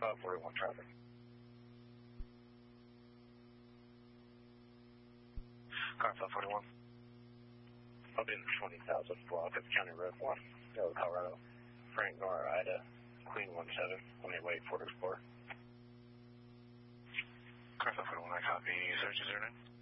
41 traffic. Car 541. I'll be in the 20,000 block of County Road 1, Colorado. Frank Nora Ida, Queen 17, on your way, Fort Explorer. Car 541, I copy. Search 09.